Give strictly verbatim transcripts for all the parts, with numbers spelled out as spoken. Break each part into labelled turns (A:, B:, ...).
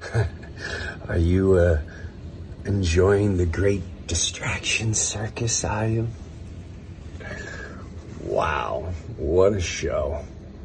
A: Are you, uh, enjoying the great distraction circus, are you? Wow, what a show.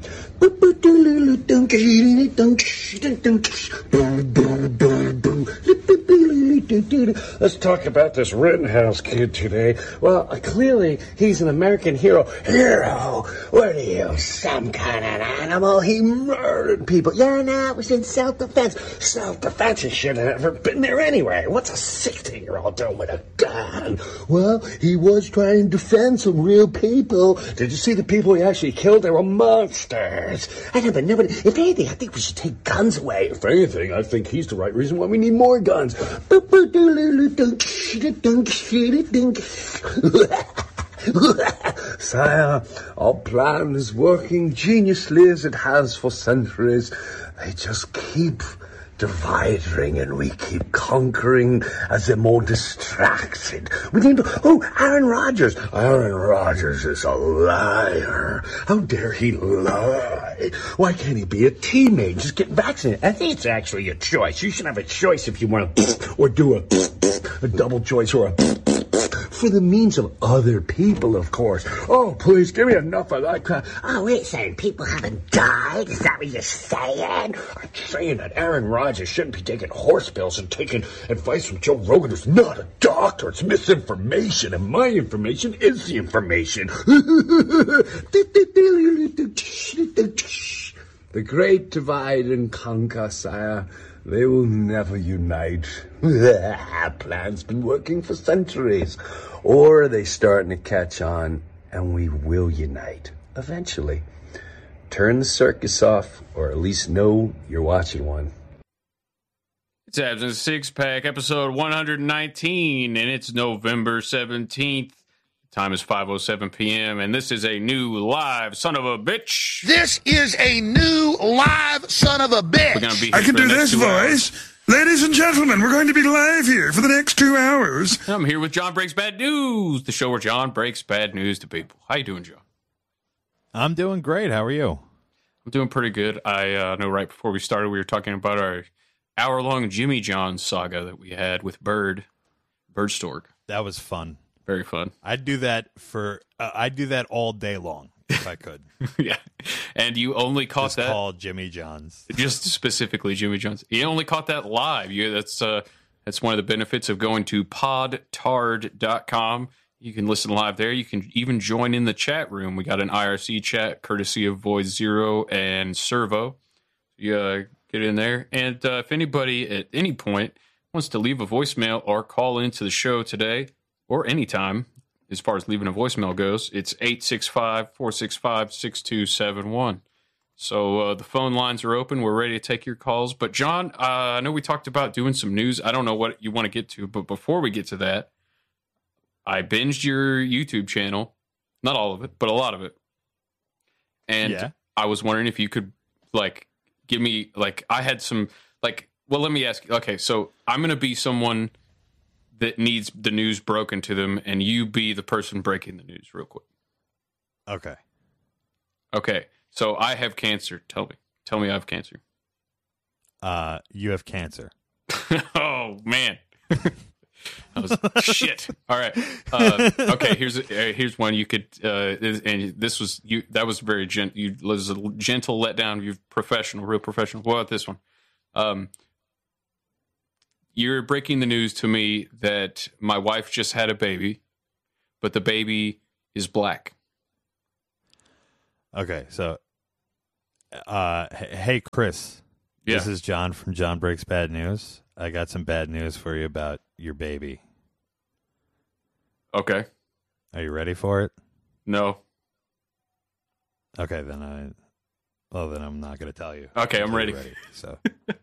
A: Let's talk about this Rittenhouse kid today. Well, uh, clearly he's an American hero. Hero? What are you, some kind of animal? He murdered people. Yeah, no, it was in self-defense. Self-defense, he should have never been there anyway. What's a sixteen-year-old doing with a gun? Well, he was trying to defend some real people. Did you see the people he actually killed? They were monsters. I never knew it. If anything, I think we should take guns away. If anything, I think he's the right reason why we need more guns. Sire, our plan is working geniusly as it has for centuries. They just keep dividing and we keep conquering as they're more distracted. We need to... Oh, Aaron Rodgers. Aaron Rodgers is a liar. How dare he lie? Why can't he be a teammate? Just get vaccinated. I think it's actually a choice. You should have a choice if you want to or do a, a double choice or a... for the means of other people, of course. Oh, please, give me enough of that crap. Oh, wait a second. People haven't died? Is that what you're saying? I'm saying that Aaron Rodgers shouldn't be taking horse pills and taking advice from Joe Rogan, who's not a doctor. It's misinformation, and my information is the information. The great divide and conquer, sire. They will never unite. Plan's been working for centuries. Or are they starting to catch on and we will unite eventually? Turn the circus off, or at least know you're watching one.
B: It's Absent Six Pack, episode one hundred nineteen, and it's November seventeenth. Time is five oh seven p.m., and this is a new live son of a bitch.
C: This is a new live son of a bitch.
B: We're gonna be
D: I can do this voice. Hours. Ladies and gentlemen, we're going to be live here for the next two hours.
B: I'm here with John Breaks Bad News, the show where John breaks bad news to people. How you doing, John?
E: I'm doing great. How are you?
B: I'm doing pretty good. I uh, know right before we started, we were talking about our hour-long Jimmy John saga that we had with Bird, Bird Stork.
E: That was fun.
B: Very fun.
E: I'd do that for. Uh, I'd do that all day long if I could.
B: Yeah, and you only caught
E: just
B: that
E: called Jimmy John's.
B: Just specifically Jimmy John's. You only caught that live. You that's uh, that's one of the benefits of going to podtard dot com. You can listen live there. You can even join in the chat room. We got an I R C chat courtesy of Void Zero and Servo. You uh, get in there, and uh, if anybody at any point wants to leave a voicemail or call into the show today, or anytime, as far as leaving a voicemail goes, it's eight six five, four six five, six two seven one. So uh, the phone lines are open. We're ready to take your calls. But, John, uh, I know we talked about doing some news. I don't know what you want to get to, but before we get to that, I binged your YouTube channel. Not all of it, but a lot of it. And yeah. I was wondering if you could, like, give me, like, I had some, like, well, let me ask you. Okay, so I'm going to be someone that needs the news broken to them, and you be the person breaking the news real quick.
E: Okay.
B: Okay. So I have cancer. Tell me. Tell me I have cancer.
E: Uh, you have cancer.
B: Oh, man. That was shit. All right. Uh, okay. Here's uh, here's one you could. Uh, and this was you. That was very gent. You was a gentle letdown. You professional, real professional. What about this one? Um, You're breaking the news to me that my wife just had a baby, but the baby is black.
E: Okay, so, uh, hey, Chris.
B: Yeah.
E: This is John from John Breaks Bad News. I got some bad news for you about your baby.
B: Okay.
E: Are you ready for it?
B: No.
E: Okay, then I... Well, then I'm not going to tell you.
B: Okay, I'm ready.
E: ready. So...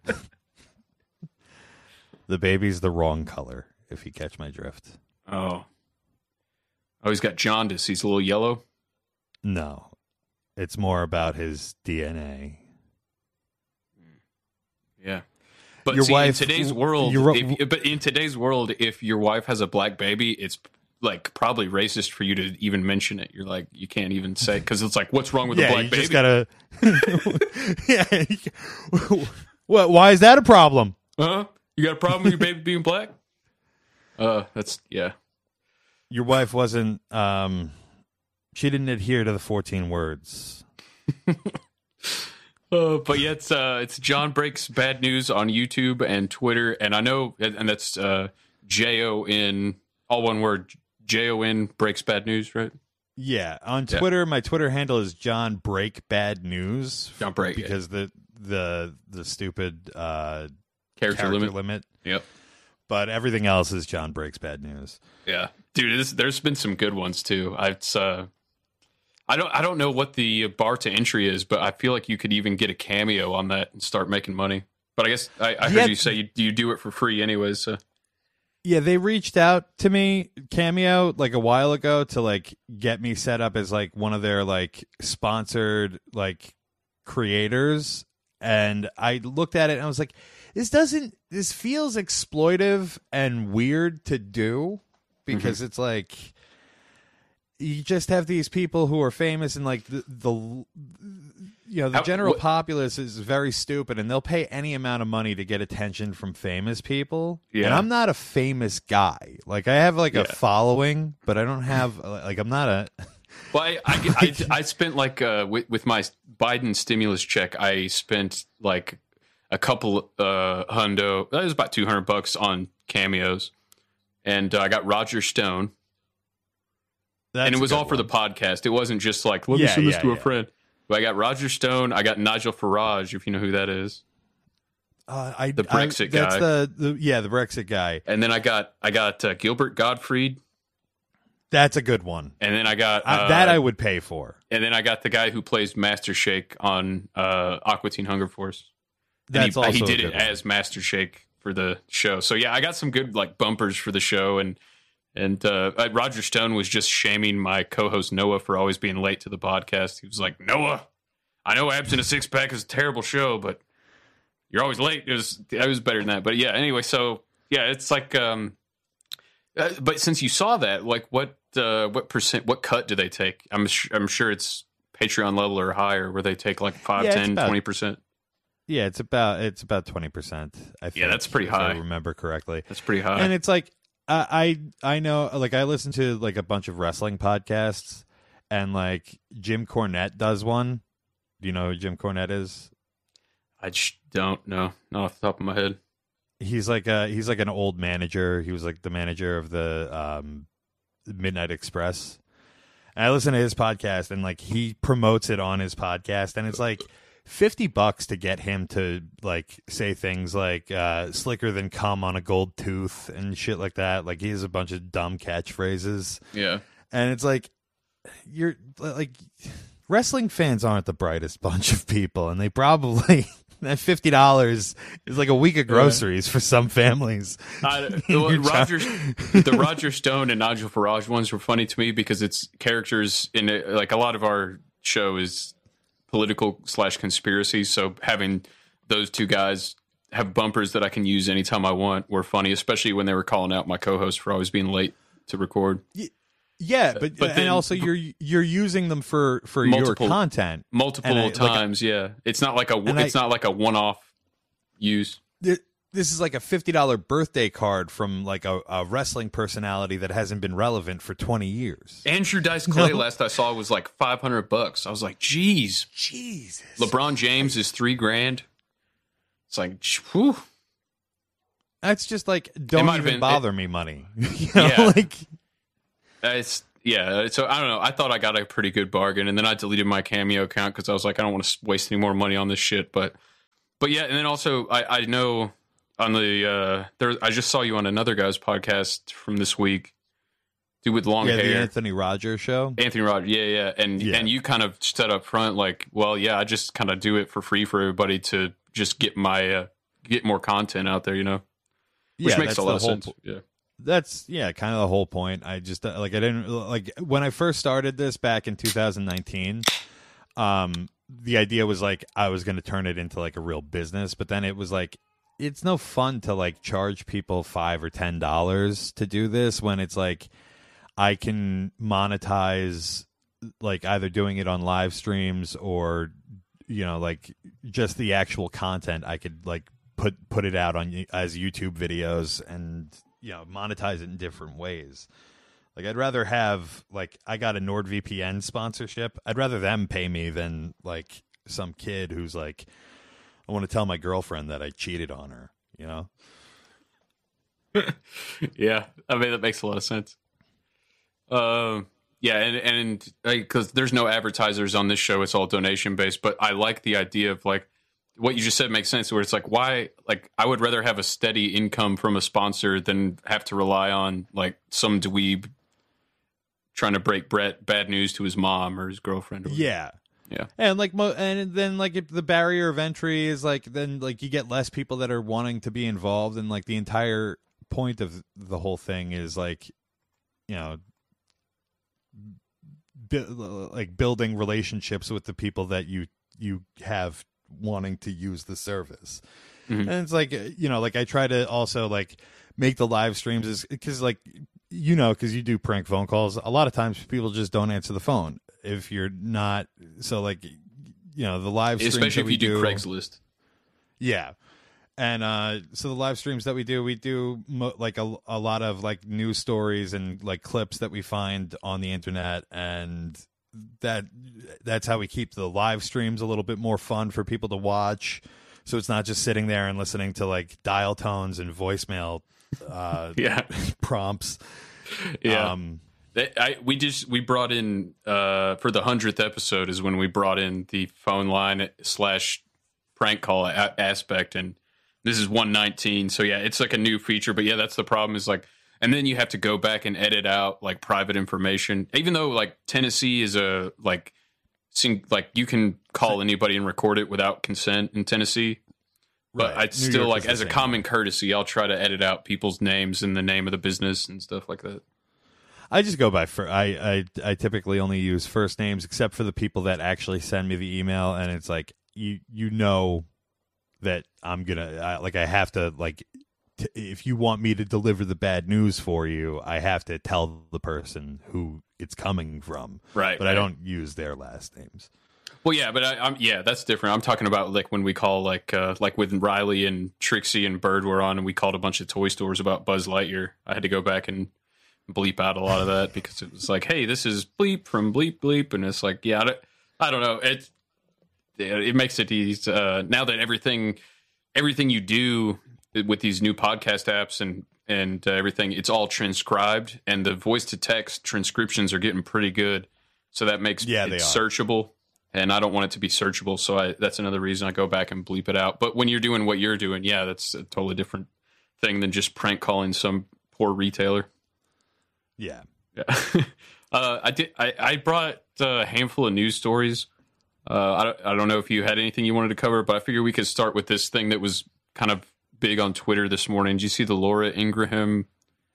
E: The baby's the wrong color, if you catch my drift.
B: Oh. Oh, he's got jaundice. He's a little yellow?
E: No. It's more about his D N A.
B: Yeah. But
E: your
B: see,
E: wife,
B: in today's world,
E: your,
B: if, but in today's world, if your wife has a black baby, it's like probably racist for you to even mention it. You're like, you can't even say, because it's like, what's wrong with
E: yeah,
B: a black
E: you
B: baby?
E: Just gotta, yeah. Well, why is that a problem?
B: Huh? You got a problem with your baby being black? Uh, that's yeah.
E: Your wife wasn't. Um, she didn't adhere to the fourteen words.
B: Uh, but yeah, it's uh, it's John Breaks Bad News on YouTube and Twitter, and I know, and that's uh, J O N, all one word, J O N Breaks Bad News, right?
E: Yeah, on
B: Yeah.
E: Twitter, my Twitter handle is John Break Bad News.
B: John Break,
E: because the the the stupid uh,
B: Character,
E: character
B: limit.
E: limit.
B: Yep.
E: But everything else is John Breaks Bad News.
B: Yeah, dude, this, there's been some good ones too. I, it's uh, I don't I don't know what the bar to entry is, but I feel like you could even get a cameo on that and start making money. But I guess I, I heard
E: Yeah.
B: you say you you do it for free anyways. So.
E: Yeah, they reached out to me, Cameo, like a while ago to like get me set up as like one of their like sponsored like creators. And I looked at it and I was like, this doesn't, this feels exploitive and weird to do because it's like, you just have these people who are famous and like the, the you know, the
B: How-
E: general
B: what-
E: populace is very stupid and they'll pay any amount of money to get attention from famous people.
B: Yeah.
E: And I'm not a famous guy. Like I have like
B: Yeah.
E: a following, but I don't have like I'm not a
B: Well, I I, I, I spent like uh, with with my Biden stimulus check, I spent like a couple uh, hundo. That was about two hundred bucks on cameos, and uh, I got Roger Stone,
E: that's
B: and it
E: a
B: was
E: good
B: all for the
E: one.
B: podcast. It wasn't just like let me
E: Yeah,
B: send this
E: yeah,
B: to a
E: yeah.
B: friend. But I got Roger Stone. I got Nigel Farage, if you know who that is,
E: Uh, I,
B: the Brexit
E: I, that's
B: guy.
E: the, the yeah, the Brexit guy.
B: and then I got I got uh, Gilbert Gottfried,
E: That's a good one.
B: and then I got
E: I,
B: uh,
E: that I would pay for.
B: and then I got the guy who plays Master Shake on uh, Aqua Teen Hunger Force. And
E: That's
B: he,
E: also
B: he
E: a
B: did
E: good
B: it
E: one.
B: as Master Shake for the show. So yeah, I got some good like bumpers for the show, and and uh, uh, Roger Stone was just shaming my co-host Noah for always being late to the podcast. He was like, Noah, I know Abs in a Six Pack is a terrible show, but you're always late. It was it was better than that. But yeah, anyway, so yeah, it's like um, uh, but since you saw that, like what uh, what percent, what cut do they take? I'm sh- I'm sure it's Patreon level or higher, where they take like five,
E: Yeah, it's
B: ten,
E: about-
B: twenty percent.
E: Yeah, it's about it's about twenty percent. I think,
B: that's pretty
E: if I
B: high.
E: remember correctly.
B: That's pretty high.
E: And it's like I, I I know like I listen to like a bunch of wrestling podcasts and like Jim Cornette does one. Do you know who Jim Cornette is?
B: I just don't know, not off the top of my head.
E: He's like a he's like an old manager. He was like the manager of the um, Midnight Express. And I listen to his podcast and like he promotes it on his podcast and it's like fifty bucks to get him to like say things like uh, slicker than cum on a gold tooth and shit like that. Like he has a bunch of dumb catchphrases.
B: Yeah.
E: And it's like you're like wrestling fans aren't the brightest bunch of people and they probably that fifty dollars is like a week of groceries for some families.
B: I, well,
E: You're
B: Roger, the Roger Stone and Nigel Farage ones were funny to me because it's characters in it, like a lot of our show is political slash conspiracy. So having those two guys have bumpers that I can use anytime I want were funny, especially when they were calling out my co-host for always being late to record.
E: Yeah, but,
B: But
E: and
B: then-
E: also you're you're using them for for
B: Multiple-
E: your content.
B: Multiple
E: And I- like,
B: times, yeah. It's not like a
E: And
B: it's
E: I-
B: not like a one-off use.
E: Th- This is like a fifty dollar birthday card from like a, a wrestling personality that hasn't been relevant for twenty years.
B: Andrew Dice Clay
E: No.
B: last I saw was like five hundred bucks. I was like, geez.
E: Jesus.
B: LeBron James is three grand. It's like, whew.
E: That's just like don't
B: might have
E: even
B: been-
E: bother me money. You know,
B: Yeah.
E: like
B: It's yeah. So I don't know. I thought I got a pretty good bargain, and then I deleted my Cameo account because I was like, I don't want to waste any more money on this shit. But, but yeah, and then also I, I know on the uh, there I just saw you on another guy's podcast from this week, dude with long
E: yeah, the
B: hair,
E: Anthony Rogers show.
B: Anthony Rogers. Yeah, yeah, and
E: Yeah.
B: and you kind of said up front like, well, yeah, I just kind of do it for free for everybody to just get my uh, get more content out there, you know, which
E: yeah,
B: makes
E: that's
B: a lot
E: the
B: of
E: whole
B: sense.
E: po-
B: Yeah.
E: That's yeah, kind of the whole point. I just uh, like I didn't like when I first started this back in two thousand nineteen. Um, the idea was like I was going to turn it into like a real business, but then it was like it's no fun to like charge people five or ten dollars to do this when it's like I can monetize like either doing it on live streams or you know like just the actual content I could like put put it out on as YouTube videos and, you know, monetize it in different ways. Like, I'd rather have, like, I got a NordVPN sponsorship. I'd rather them pay me than, like, some kid who's like, I want to tell my girlfriend that I cheated on her, you know?
B: Yeah, I mean, that makes a lot of sense. Um, yeah, and, and because there's no advertisers on this show, it's all donation based, but I like the idea of, like, what you just said makes sense, where it's like, why, like, I would rather have a steady income from a sponsor than have to rely on, like, some dweeb trying to break Brett bad news to his mom or his girlfriend. Or
E: yeah.
B: Yeah.
E: And like, mo- and then like if the barrier of entry is like, then like you get less people that are wanting to be involved. And like the entire point of the whole thing is like, you know, bu- like building relationships with the people that you, you have wanting to use the service. Mm-hmm. And it's like, you know, like I try to also like make the live streams is because like, you know, because you do prank phone calls. A lot of times people just don't answer the phone if you're not. So like, you know, the live streams
B: especially
E: that
B: if
E: we
B: you do,
E: do
B: Craigslist.
E: Yeah. And uh, so the live streams that we do, we do mo- like a, a lot of like news stories and like clips that we find on the internet. And that that's how we keep the live streams a little bit more fun for people to watch. So it's not just sitting there and listening to like dial tones and voicemail uh,
B: yeah.
E: prompts.
B: Yeah.
E: Um,
B: I, we just we brought in uh, for the hundredth episode is when we brought in the phone line slash prank call a- aspect, and this is one nineteen. So yeah, it's like a new feature. But yeah, that's the problem is like, and then you have to go back and edit out like private information. Even though like Tennessee is a like, sing, like you can call anybody and record it without consent in Tennessee. But
E: right.
B: I'd still
E: York
B: like as a common
E: way.
B: courtesy, I'll try to edit out people's names and the name of the business and stuff like that.
E: I just go by fir- I, I I typically only use first names, except for the people that actually send me the email, and it's like you you know that I'm gonna I, like I have to like t- if you want me to deliver the bad news for you, I have to tell the person who it's coming from,
B: right?
E: But
B: right.
E: I don't use their last names.
B: Well, yeah, but I, I'm yeah, that's different. I'm talking about like when we call like uh, like when Riley and Trixie and Bird were on, and we called a bunch of toy stores about Buzz Lightyear. I had to go back and bleep out a lot of that because it was like, hey, this is bleep from bleep bleep, and it's like, yeah, I don't, I don't know. It it makes it easy uh, now that everything everything you do with these new podcast apps and and uh, everything, it's all transcribed, and the voice to text transcriptions are getting pretty good, so that makes
E: yeah,
B: it
E: they are.
B: searchable. And I don't want it to be searchable, so I, that's another reason I go back and bleep it out. But when you're doing what you're doing, yeah, that's a totally different thing than just prank calling some poor retailer.
E: Yeah,
B: yeah. uh, I did. I, I brought a handful of news stories. Uh, I don't, I don't know if you had anything you wanted to cover, but I figure we could start with this thing that was kind of big on Twitter this morning. Did you see the Laura Ingraham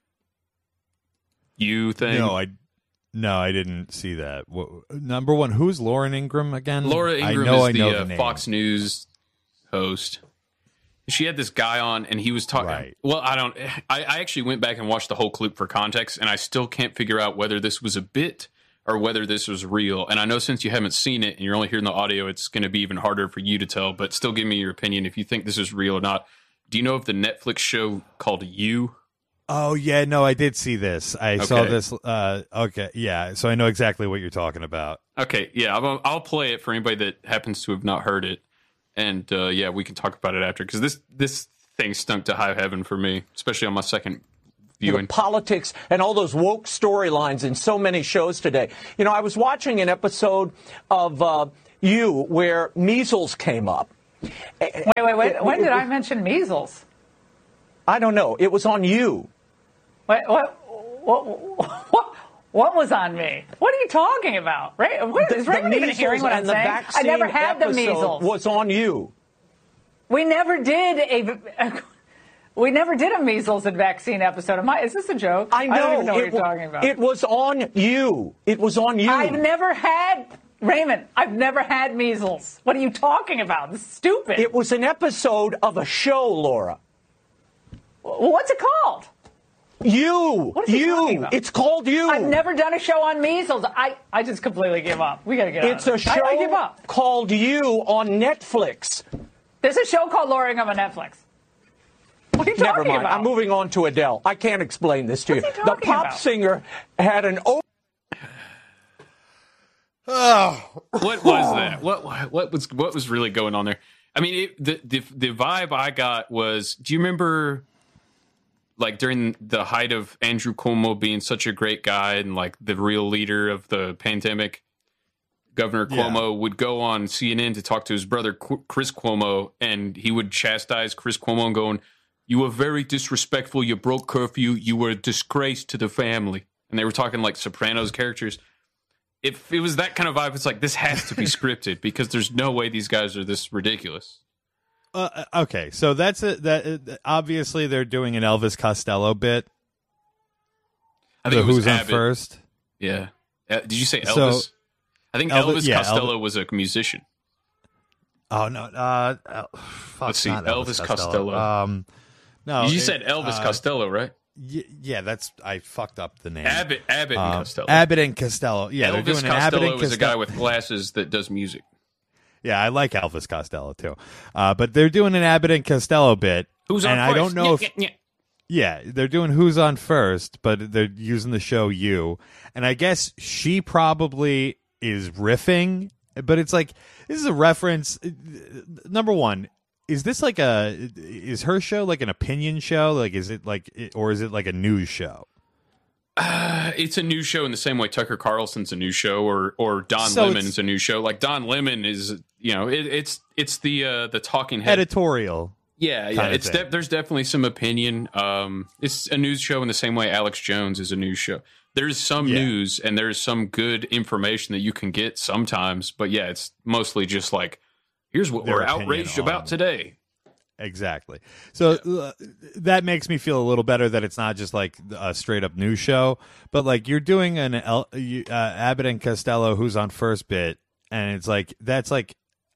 B: you thing?
E: no, I. No, I didn't see that. What, number one, who's Lauren Ingram again?
B: Laura Ingram
E: I know,
B: is
E: I
B: the,
E: know
B: uh,
E: the name.
B: Fox News host. She had this guy on, and he was talking.
E: Right.
B: Well, I don't. I, I actually went back and watched the whole clip for context, and I still can't figure out whether this was a bit or whether this was real. And I know since you haven't seen it and you're only hearing the audio, it's going to be even harder for you to tell. But still, give me your opinion if you think this is real or not. Do you know of the Netflix show called You?
E: Oh, yeah, no, I did see this. I okay. saw this. Uh, okay, yeah, so I know exactly what you're talking about.
B: Okay, yeah, I'll, I'll play it for anybody that happens to have not heard it. And, uh, yeah, we can talk about it after, because this, this thing stunk to high heaven for me, especially on my second viewing.
F: The politics and all those woke storylines in so many shows today. You know, I was watching an episode of uh, You where measles came up.
G: Wait, wait, wait. When did I mention measles?
F: I don't know. It was on You.
G: What, what, what, what, what was on me? What are you talking about? Right? What, is Raymond even hearing what I'm saying? I never had the measles.
F: Was on You.
G: We never did a, a we never did a measles and vaccine episode. Am I? Is this a joke?
F: I know.
G: I don't even know what
F: it,
G: you're talking about.
F: It was on You. It was on You.
G: I've never had Raymond. I've never had measles. What are you talking about? This is stupid.
F: It was an episode of a show, Laura.
G: Well, what's it called?
F: You,
G: what is he
F: you,
G: talking about?
F: It's called You.
G: I've never done a show on measles. I, I just completely give up. We got to get
F: it's
G: out of
F: It's a show
G: I, I give up.
F: called You on Netflix.
G: There's a show called Laura Ingraham on Netflix. What are you
F: Never
G: talking
F: mind.
G: about?
F: I'm moving on to Adele. I can't explain this to
G: What's
F: you.
G: he
F: The
G: talking
F: pop
G: about?
F: singer had an. O-
E: Oh,
B: What was that? What what was what was really going on there? I mean, it, the the the vibe I got was. Do you remember, like during the height of Andrew Cuomo being such a great guy and like the real leader of the pandemic, Governor Cuomo yeah. would go on C N N to talk to his brother Chris Cuomo, and he would chastise Chris Cuomo and going, "You were very disrespectful. You broke curfew. You were a disgrace to the family." And they were talking like Sopranos characters. If it was that kind of vibe, it's like, this has to be scripted because there's no way these guys are this ridiculous.
E: Uh, okay, so that's a, that. Uh, obviously, they're doing an Elvis Costello bit.
B: I think
E: the
B: it was
E: Who's
B: Abbott.
E: on first?
B: Yeah. Uh, did you say Elvis?
E: So,
B: I think
E: Elvis,
B: Elvis
E: yeah,
B: Costello
E: Elvis.
B: was a musician.
E: Oh no! Uh, uh, fuck,
B: Let's see,
E: not
B: Elvis,
E: Elvis
B: Costello.
E: Costello. Um, no,
B: you
E: it,
B: said Elvis
E: uh,
B: Costello, right?
E: Y- yeah, that's I fucked up the name.
B: Abbott, Abbott and
E: uh,
B: Costello.
E: Abbott and Costello. Yeah, they're
B: Elvis
E: doing an Abbott
B: Costello
E: and
B: is a
E: Costello.
B: guy with glasses that does music.
E: Yeah, I like Elvis Costello too, uh, but they're doing an Abbott and Costello bit.
B: Who's on
E: and
B: first?
E: I don't know
B: yeah,
E: if
B: yeah, yeah.
E: yeah, they're doing Who's on First, but they're using the show You, and I guess she probably is riffing, but it's like this is a reference. Number one. Is this like a, is her show like an opinion show? Like, is it like, or is it like a news show?
B: Uh, it's a news show in the same way Tucker Carlson's a news show, or or Don
E: So
B: Lemon's a news show. Like Don Lemon is, you know, it, it's it's the uh, the talking head.
E: Editorial.
B: Yeah, yeah. It's de- there's definitely some opinion. Um, it's a news show in the same way Alex Jones is a news show. There's some
E: Yeah.
B: news and there's some good information that you can get sometimes, but yeah, it's mostly just like, here's what
E: Their
B: we're
E: opinion
B: outraged
E: on
B: about
E: it.
B: today.
E: Exactly. So uh, that makes me feel a little better that it's not just like a straight up news show, but like you're doing an El- uh, Abbott and Costello Who's on First bit, and it's like that's like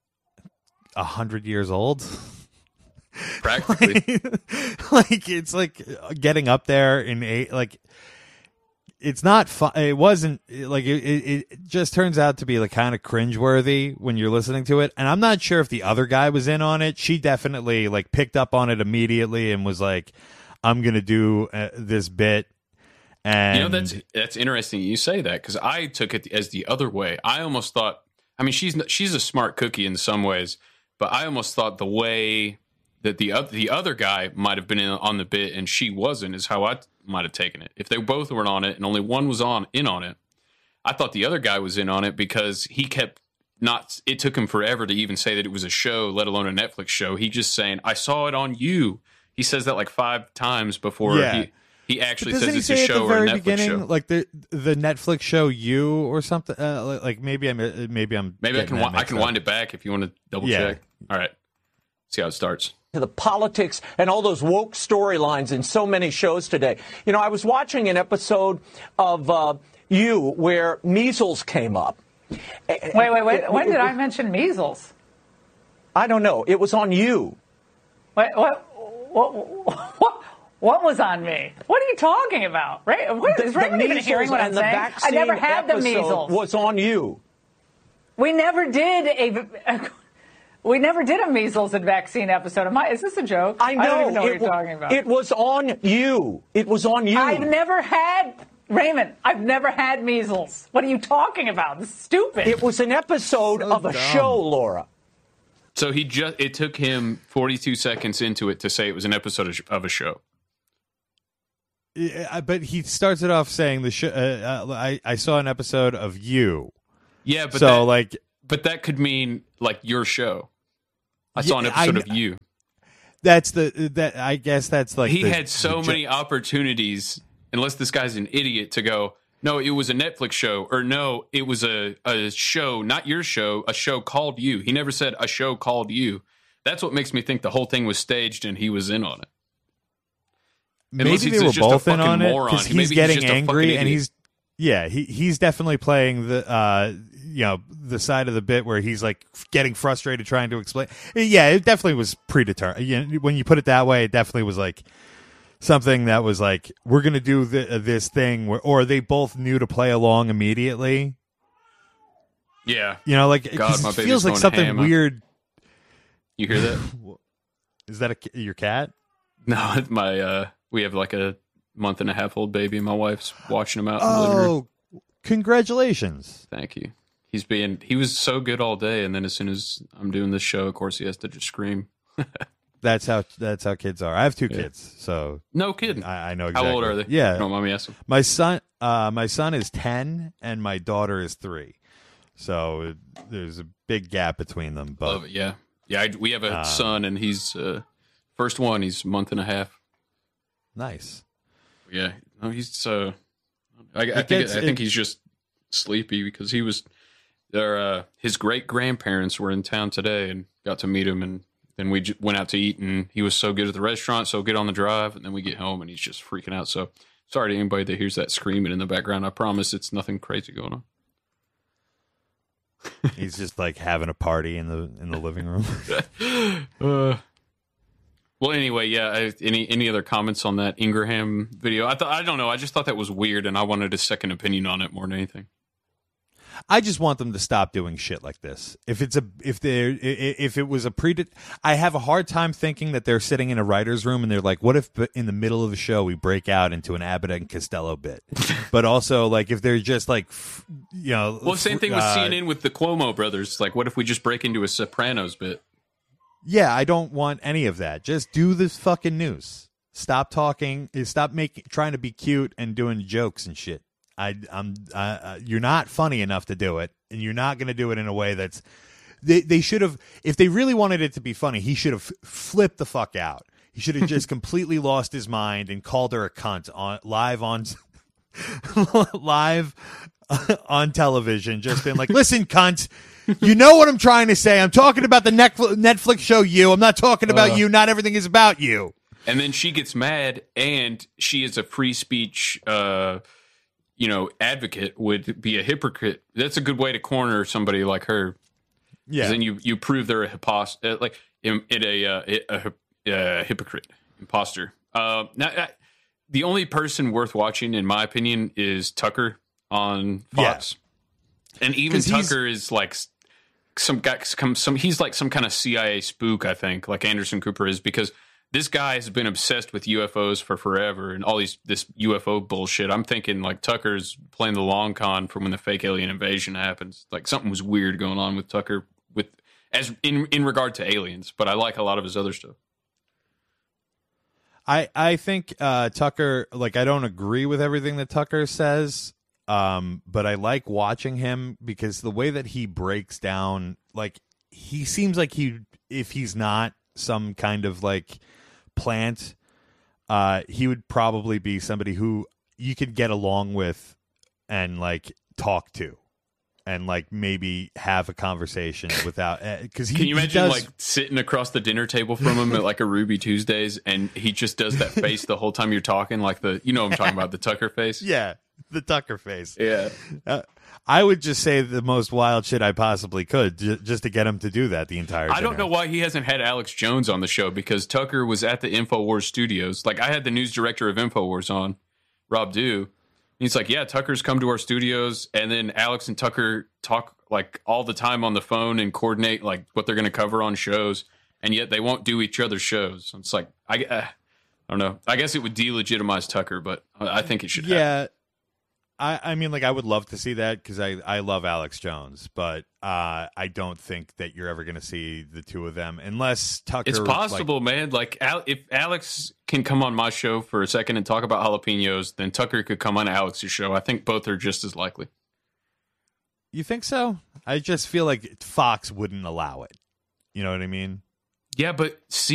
E: a hundred years old.
B: Practically.
E: like, like it's like getting up there in eight. Like it's not fun. It wasn't like it, it. It just turns out to be like kind of cringeworthy when you're listening to it. And I'm not sure if the other guy was in on it. She definitely like picked up on it immediately and was like, "I'm gonna do uh, this bit." And
B: you know, that's that's interesting you say that, because I took it as the other way. I almost thought, I mean, she's she's a smart cookie in some ways, but I almost thought the way that the other the other guy might have been in on the bit and she wasn't is how I might have taken it. If they both weren't on it and only one was on in on it, I thought the other guy was in on it because he kept not. It took him forever to even say that it was a show, let alone a Netflix show. He just saying, "I saw it on You." He says that like five times before
E: Yeah.
B: he. He actually
E: Doesn't
B: says
E: he
B: it's
E: say
B: a
E: at
B: show
E: the
B: or a
E: very
B: Netflix
E: beginning,
B: show.
E: like the the Netflix show You or something? Uh, like, like maybe I'm uh, maybe I'm
B: Maybe I
E: getting
B: can
E: that
B: wi- I
E: mixed
B: can
E: up.
B: wind it back if you want to double
E: Yeah.
B: check. All right, see how it starts.
F: To the politics and all those woke storylines in so many shows today. You know, I was watching an episode of uh, You where measles came up.
G: Wait, wait, wait. When did I mention measles?
F: I don't know. It was on You.
G: Wait, what? What? What? What was on me? What are you talking about? Right? What,
F: The,
G: is
F: the
G: Raymond even
F: measles
G: hearing what I'm
F: and the
G: saying? I
F: vaccine
G: never had the
F: episode
G: measles.
F: was on You.
G: We never did a. We never did a measles and vaccine episode. Am I, is this a joke?
F: I know.
G: I don't even know what
F: it,
G: you're talking about.
F: It was on You. It was on You.
G: I've never had, Raymond, I've never had measles. What are you talking about? This is stupid.
F: It was an episode
E: So
F: of a
E: dumb.
F: show, Laura.
B: So he just it took him forty-two seconds into it to say it was an episode of, of a show.
E: Yeah, but he starts it off saying the show. Uh, uh, I I saw an episode of You.
B: Yeah, but
E: so
B: that,
E: like
B: but that could mean like your show. I saw an
E: Yeah,
B: episode
E: I-
B: of You.
E: that's the that I guess that's like
B: He
E: the-
B: had so
E: the
B: many opportunities, unless this guy's an idiot, to go, no, it was a Netflix show, or no, it was a, a show, not your show, a show called You. He never said a show called You. That's what makes me think the whole thing was staged and he was in on it.
E: Maybe
B: Unless
E: they
B: he's
E: were
B: just a
E: both in
B: fucking
E: on it
B: moron.
E: because
B: Maybe
E: he's
B: he's
E: getting
B: just a
E: angry
B: fucking
E: and
B: idiot.
E: he's yeah he he's definitely playing the uh you know the side of the bit where he's like getting frustrated trying to explain. Yeah, it definitely was predetermined. You know, when you put it that way, it definitely was like something that was like we're gonna do the, uh, this thing where, or they both knew to play along immediately.
B: Yeah.
E: You know, like
B: God,
E: 'cause
B: my
E: it
B: baby's
E: feels like
B: going
E: something
B: ham.
E: weird.
B: You hear that?
E: Is that a, your cat?
B: No, my uh, we have like a month and a half old baby, and my wife's watching him out in the living room.
E: Oh, congratulations!
B: Thank you. He's being he was so good all day, and then as soon as I'm doing this show, of course, he has to just scream.
E: That's how that's how kids are. I have two
B: Yeah.
E: kids, so
B: No kidding.
E: I, I know exactly.
B: How old are they?
E: Yeah,
B: Don't mind me asking.
E: my son, uh, my son is ten, and my daughter is three. So there's a big gap between them. But
B: Love it. Yeah, yeah. I, we have a
E: Um,
B: son, and he's uh, first one. He's a month and a half.
E: nice.
B: Yeah, no, he's. Uh, I, I
E: It
B: think
E: gets-
B: I think
E: it-
B: he's just sleepy because he was. There, uh, his great grandparents were in town today, and got to meet him, and then we j- went out to eat, and he was so good at the restaurant, so good on the drive, and then we get home, and he's just freaking out. So sorry to anybody that hears that screaming in the background. I promise it's nothing crazy going on.
E: He's just like having a party in the in the living room.
B: uh, well, anyway, yeah. I, any any other comments on that Ingraham video? I thought I don't know. I just thought that was weird, and I wanted a second opinion on it more than anything.
E: I just want them to stop doing shit like this. If it's a if they if it was a pre, I have a hard time thinking that they're sitting in a writer's room and they're like, what if in the middle of the show we break out into an Abbott and Costello bit? But also, like, if they're just like, you know,
B: Well, same thing with
E: uh,
B: C N N with the Cuomo brothers. Like, what if we just break into a Sopranos bit?
E: Yeah, I don't want any of that. Just do this fucking news. Stop talking. Stop making trying to be cute and doing jokes and shit. I, I'm. Uh, you're not funny enough to do it, and you're not going to do it in a way that's. They they should have. If they really wanted it to be funny, he should have flipped the fuck out. He should have just completely lost his mind and called her a cunt on live on live on television. Just been like, listen, cunt. You know what I'm trying to say. I'm talking about the Netflix show You. I'm not talking about uh, you. Not everything is about you.
B: And then she gets mad, and she is a free speech. Uh, you know, advocate would be a hypocrite. That's a good way to corner somebody like her.
E: Yeah.
B: Then you, you prove they're a hypost- like in, in a, uh, a, a, a hypocrite, imposter. Uh, now, I, the only person worth watching, in my opinion, is Tucker on Fox. Yeah. And even Tucker is like some guy, some, some, he's like some kind of C I A spook, I think, like Anderson Cooper is, because this guy has been obsessed with U F Os for forever and all these this U F O bullshit. I'm thinking like Tucker's playing the long con from when the fake alien invasion happens. Like something was weird going on with Tucker with as in in regard to aliens. But I like a lot of his other stuff.
E: I I think uh, Tucker, like, I don't agree with everything that Tucker says, um, but I like watching him because the way that he breaks down, like, he seems like he if he's not some kind of like plant, uh he would probably be somebody who you could get along with and like talk to and like maybe have a conversation without because uh, he
B: can you imagine
E: does...
B: like sitting across the dinner table from him at like a Ruby Tuesdays and he just does that face the whole time you're talking, like the you know what I'm talking about, the Tucker face.
E: Yeah, the Tucker face.
B: Yeah.
E: uh, I would just say the most wild shit I possibly could j- just to get him to do that the entire dinner.
B: I don't know why he hasn't had Alex Jones on the show, because Tucker was at the InfoWars studios. Like, I had the news director of InfoWars on, Rob Dew. He's like, yeah, Tucker's come to our studios, and then Alex and Tucker talk like all the time on the phone and coordinate like what they're going to cover on shows, and yet they won't do each other's shows. It's like, I, uh, I don't know. I guess it would delegitimize Tucker, but I think it should
E: yeah.
B: happen.
E: I, I mean, like, I would love to see that because I, I love Alex Jones, but uh, I don't think that you're ever going to see the two of them unless Tucker.
B: It's possible,
E: like,
B: man. Like, Al- if Alex can come on my show for a second and talk about jalapenos, then Tucker could come on Alex's show. I think both are just as likely.
E: You think so? I just feel like Fox wouldn't allow it. You know what I mean?
B: Yeah, but see.